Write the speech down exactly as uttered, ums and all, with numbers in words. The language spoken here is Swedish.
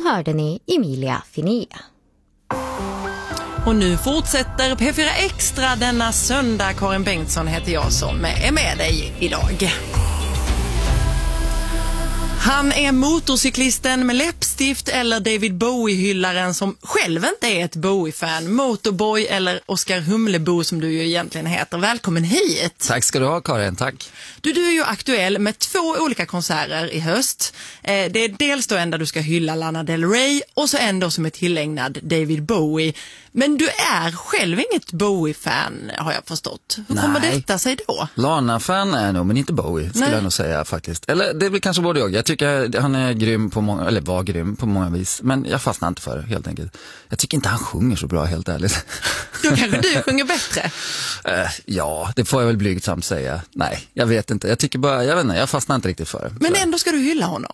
hörde ni Emilia Finea. Och nu fortsätter P fyra Extra denna söndag. Karin Bengtsson heter jag som är med dig idag. Han är motorcyklisten med läppstift eller David Bowie-hyllaren som själv inte är ett Bowie-fan. Motorboy eller Oskar Humlebo som du ju egentligen heter. Välkommen hit! Tack ska du ha, Karin. Tack. Du, du är ju aktuell med två olika konserter i höst. Eh, det är dels då en där du ska hylla Lana Del Rey och så en då som är tillägnad David Bowie. Men du är själv inget Bowie-fan, har jag förstått. Hur Nej. kommer detta sig då? Lana-fan är nog, men inte Bowie, skulle Nej. jag nog säga faktiskt. Eller det blir kanske både jag. Jag tycker han är grym på många, eller var grym på många vis. Men jag fastnar inte för det, helt enkelt. Jag tycker inte han sjunger så bra, helt ärligt. Då kanske du sjunger bättre. uh, ja, det får jag väl blygsamt säga. Nej, jag vet inte. Jag tycker bara, jag vet inte, jag fastnar inte riktigt för det. Men så. ändå ska du hylla honom.